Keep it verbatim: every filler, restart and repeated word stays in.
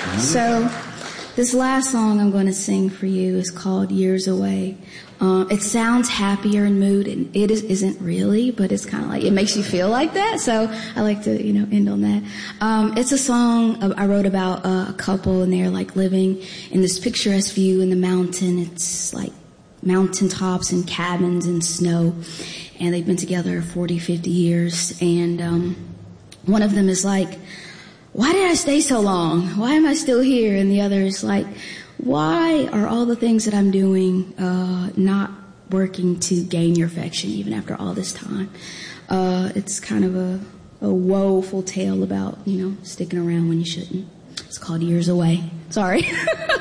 So this last song I'm going to sing for you is called Years Away. Uh, it sounds happier in mood, and it is, isn't really, but it's kind of like, it makes you feel like that, so I like to, you know, end on that. Um, it's a song I wrote about uh, a couple, and they're like living in this picturesque view in the mountain. It's like mountaintops and cabins and snow, and they've been together forty, fifty years, and um, one of them is like, why did I stay so long? Why am I still here? And the other is like, why are all the things that I'm doing uh not working to gain your affection even after all this time? Uh it's kind of a, a woeful tale about, you know, sticking around when you shouldn't. It's called Years Away. Sorry.